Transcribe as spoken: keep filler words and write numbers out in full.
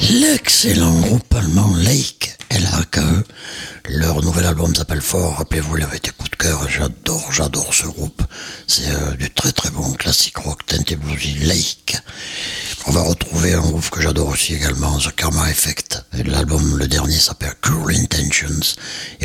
L'excellent groupe allemand Lake, L A K E. Leur nouvel album s'appelle Fort. Rappelez-vous, il avait été coup de cœur. J'adore, j'adore ce groupe. C'est euh, du très très bon classique rock teinté bluesy. Lake. On va retrouver un groupe que j'adore aussi également, The Karma Effect. Et l'album, le dernier, s'appelle Cruel Intentions.